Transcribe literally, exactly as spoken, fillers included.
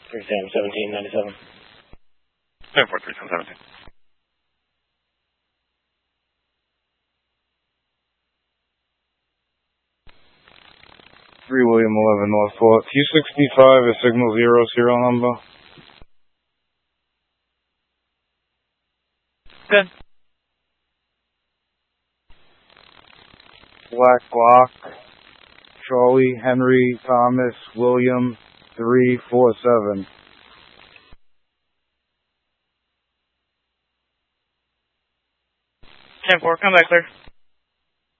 three Sam seventeen ninety-seven. ten four three Sam seventeen. three William eleven Northport. T sixty-five is signal zero, serial number. ten. Black Glock. Charlie, Henry, Thomas, William, three four seven. ten four, come back, clear.